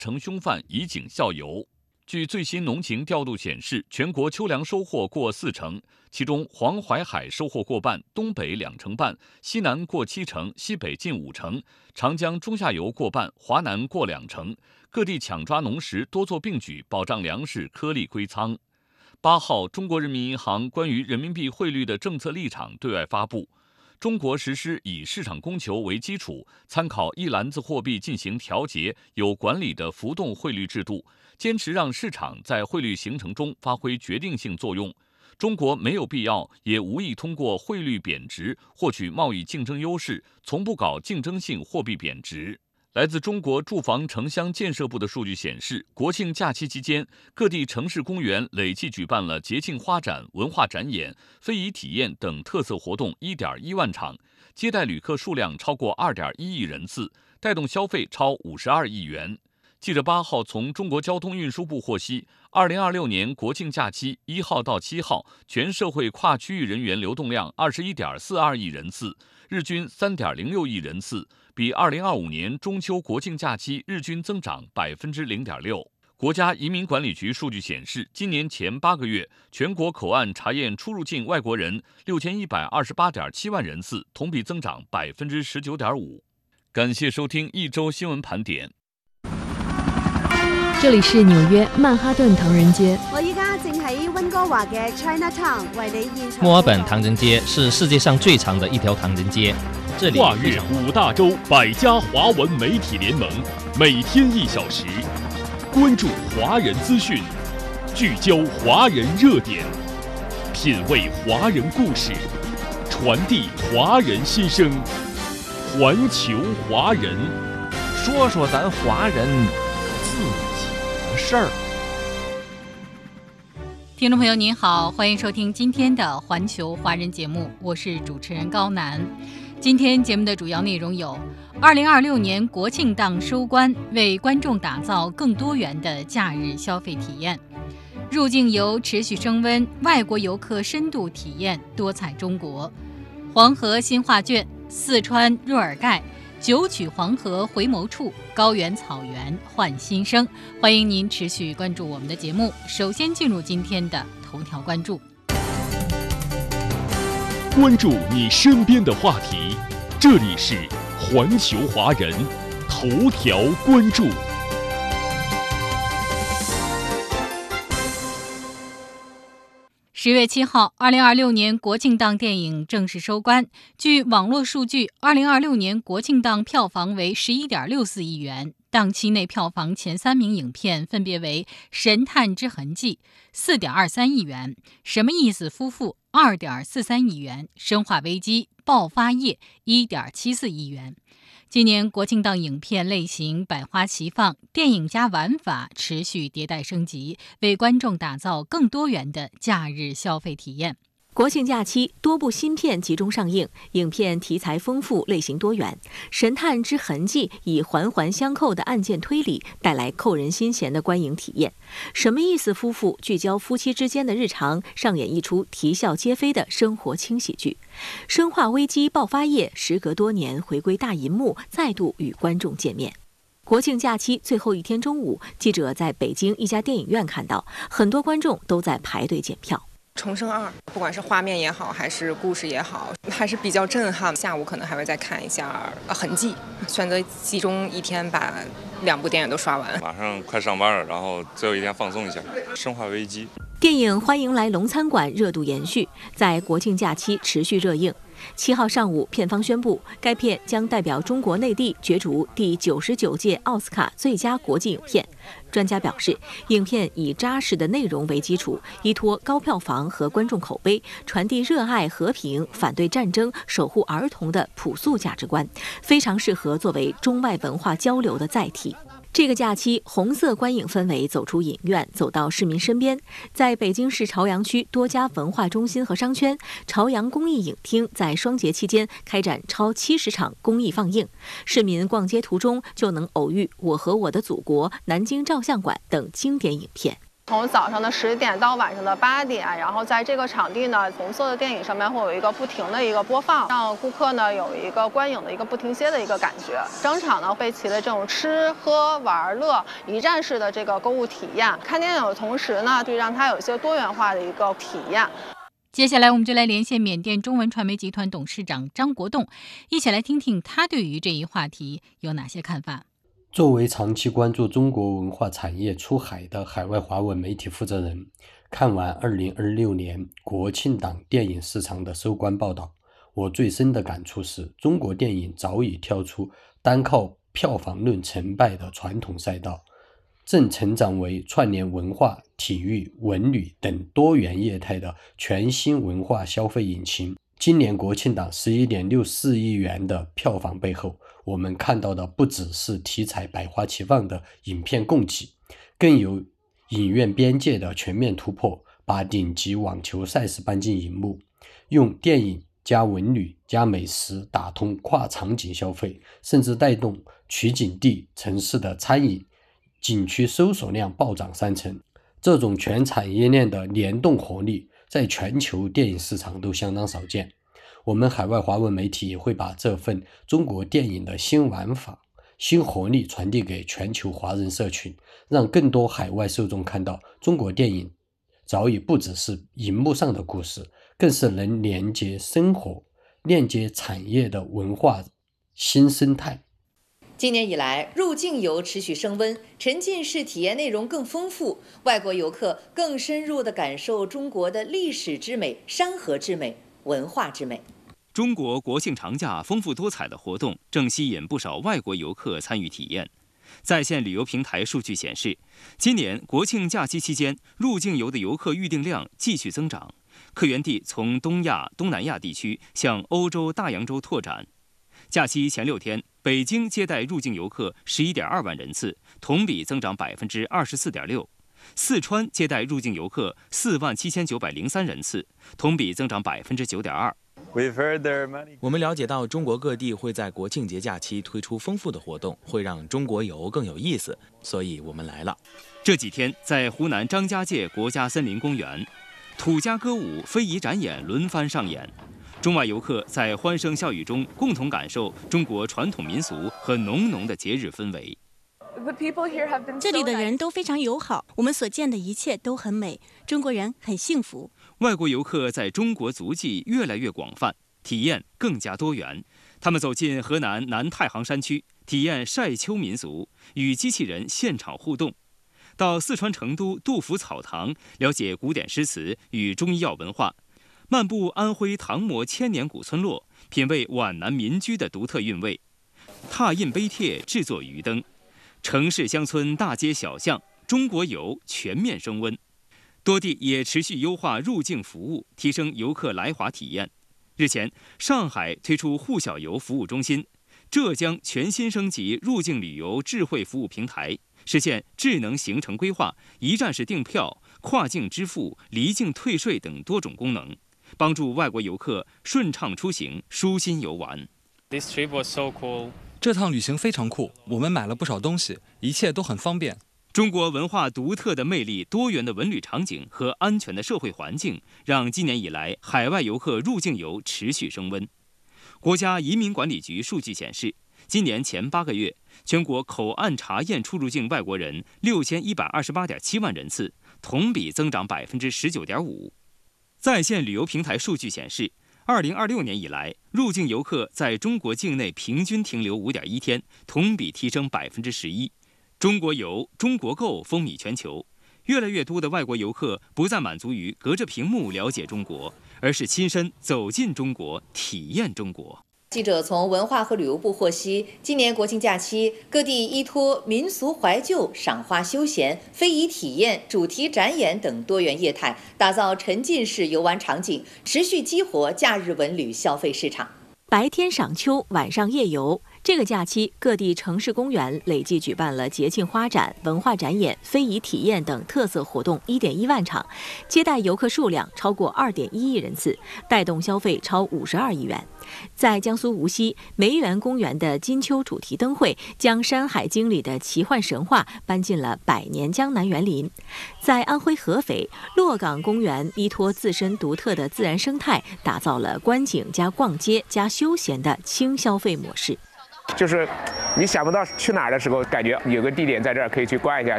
成凶犯以儆效尤。据最新农情调度显示，全国秋粮收获过40%，其中黄淮海收获过半，东北2成半，西南过70%，西北近5成，长江中下游过半，华南过2成。各地抢抓农时，多做并举，保障粮食颗粒归仓。8号，中国人民银行关于人民币汇率的政策立场对外发布。中国实施以市场供求为基础，参考一篮子货币进行调节、有管理的浮动汇率制度，坚持让市场在汇率形成中发挥决定性作用。中国没有必要，也无意通过汇率贬值获取贸易竞争优势，从不搞竞争性货币贬值。来自中国住房城乡建设部的数据显示，国庆假期期间，各地城市公园累计举办了节庆花展、文化展演、非遗体验等特色活动 1.1万场，接待旅客数量超过2.1亿人次，带动消费超52亿元。记者8号从中国交通运输部获悉，2026年国庆假期1号到7号，全社会跨区域人员流动量21.42亿人次，日均3.06亿人次，比2025年中秋国庆假期日均增长0.6%。国家移民管理局数据显示，今年前8个月，全国口岸查验出入境外国人6128.7万人次，同比增长19.5%。感谢收听一周新闻盘点。 这里是纽约曼哈顿唐人街。 我依家正喺温哥華嘅 Chinatown 為你現場。 墨爾本唐人街是世界上最长的一条唐人街，这里跨越5大洲100家华文媒体联盟，每天1小时，关注华人资讯，聚焦华人热点，品味华人故事，传递华人心声，环球华人， 说说咱华人自己的事儿。 听众朋友您好，欢迎收听今天的环球华人节目，我是主持人高楠。今天节目的主要内容有：2026年国庆档收官，为观众打造更多元的假日消费体验；入境游持续升温，外国游客深度体验多彩中国；黄河新画卷，四川若尔盖，九曲黄河回眸处，高原草原换新生。欢迎您持续关注我们的节目。首先进入今天的头条关注。 关注你身边的话题，这里是环球华人头条关注。 10月7号，2026年国庆档电影正式收官。据网络数据，2026年国庆档票房为11.64亿元，档期内票房前3名影片分别为《神探之痕迹》4.23亿元，《什么意思夫妇》2.43亿元，《生化危机：爆发夜》1.74亿元。今年国庆档影片类型百花齐放，电影加玩法持续迭代升级，为观众打造更多元的假日消费体验。 国庆假期，多部新片集中上映，影片题材丰富，类型多元。《神探之痕迹》以环环相扣的案件推理带来扣人心弦的观影体验。什么意思夫妇聚焦夫妻之间的日常，上演一出啼笑皆非的生活轻喜剧。生化危机爆发夜，时隔多年回归大银幕，再度与观众见面。国庆假期最后一天中午，记者在北京一家电影院看到，很多观众都在排队检票。 重生2，不管是画面也好，还是故事也好，还是比较震撼。下午可能还会再看一下痕迹，选择集中一天把2部电影都刷完。 马上快上班了，然后最后一天放松一下。生化危机电影《欢迎来龙餐馆》热度延续，在国庆假期持续热映。7号上午，片方宣布，该片将代表中国内地角逐第99届奥斯卡最佳国际影片。专家表示，影片以扎实的内容为基础，依托高票房和观众口碑，传递热爱和平、反对战争、守护儿童的朴素价值观，非常适合作为中外文化交流的载体。这个假期，红色观影氛围走出影院，走到市民身边。在北京市朝阳区多家文化中心和商圈，朝阳公益影厅在双节期间开展超70场公益放映，市民逛街途中就能偶遇《我和我的祖国》、南京照相馆等经典影片。 从早上的10点到晚上的8点，然后在这个场地呢，红色的电影上面会有一个不停的一个播放，让顾客呢有一个观影的一个不停歇的一个感觉。整场呢备齐了这种吃喝玩乐一站式的这个购物体验，看电影的同时呢，就让它有一些多元化的一个体验。 接下来我们就来连线缅甸中文传媒集团董事长张国栋，一起来听听他对于这一话题有哪些看法。 作为长期关注中国文化产业出海的海外华文媒体负责人，看完2026年国庆档电影市场的收官报道，我最深的感触是，中国电影早已跳出单靠票房论成败的传统赛道，正成长为串联文化、体育、文旅等多元业态的全新文化消费引擎。今年国庆档11.64亿元的票房背后，我们看到的不只是题材百花齐放的影片供给，更有影院边界的全面突破，把顶级网球赛事搬进荧幕，用电影加文旅加美食打通跨场景消费，甚至带动取景地城市的餐饮景区搜索量暴涨3成。这种全产业链的联动活力在全球电影市场都相当少见。我们海外华文媒体也会把这份中国电影的新玩法、新活力传递给全球华人社群，让更多海外受众看到中国电影早已不只是荧幕上的故事，更是能连接生活、链接产业的文化新生态。 今年以来，入境游持续升温，沉浸式体验内容更丰富，外国游客更深入地感受中国的历史之美、山河之美、文化之美。 中国国庆长假丰富多彩的活动正吸引不少外国游客参与体验。在线旅游平台数据显示，今年国庆假期期间，入境游的游客预订量继续增长，客源地从东亚、东南亚地区向欧洲、大洋洲拓展。假期前6天，北京接待入境游客11.2万人次，同比增长24.6%；四川接待入境游客47903人次，同比增长9.2%。 我们了解到，中国各地会在国庆节假期推出丰富的活动，会让中国游更有意思，所以我们来了。 这几天，在湖南张家界国家森林公园，土家歌舞、非遗展演轮番上演。中外游客在欢声笑语中共同感受中国传统民俗和浓浓的节日氛围。 这里的人都非常友好，我们所见的一切都很美，中国人很幸福。 外国游客在中国足迹越来越广泛，体验更加多元。他们走进河南南太行山区，体验晒秋民俗，与机器人现场互动；到四川成都杜甫草堂，了解古典诗词与中医药文化；漫步安徽唐磨千年古村落，品味皖南民居的独特韵味；拓印碑帖制作鱼灯。城市乡村大街小巷，中国游全面升温。多地也持续优化入境服务，提升游客来华体验。日前，上海推出沪小游服务中心，浙江全新升级入境旅游智慧服务平台，实现智能行程规划、一站式订票、跨境支付、离境退税等多种功能，帮助外国游客顺畅出行、舒心游玩。 This trip was so cool. 这趟旅行非常酷，我们买了不少东西，一切都很方便。 中国文化独特的魅力、多元的文旅场景和安全的社会环境，让今年以来海外游客入境游持续升温。国家移民管理局数据显示，今年前8个月，全国口岸查验出入境外国人6128.7万人次，同比增长19.5%。在线旅游平台数据显示，2026年以来，入境游客在中国境内平均停留5.1天，同比提升11%。中国游、中国购风靡全球，越来越多的外国游客不再满足于隔着屏幕了解中国，而是亲身走进中国，体验中国。 记者从文化和旅游部获悉，今年国庆假期，各地依托民俗怀旧、赏花休闲、非遗体验、主题展演等多元业态，打造沉浸式游玩场景，持续激活假日文旅消费市场。 白天赏秋，晚上夜游， 这个假期，各地城市公园累计举办了节庆花展、文化展演、非遗体验等特色活动1.1万场，接待游客数量超过2.1亿人次，带动消费超52亿元。在江苏无锡梅园公园的金秋主题灯会，将《山海经》里的奇幻神话搬进了百年江南园林。在安徽合肥洛港公园，依托自身独特的自然生态，打造了观景加逛街加休闲的轻消费模式。 就是你想不到去哪儿的时候，感觉有个地点在这儿可以去逛一下。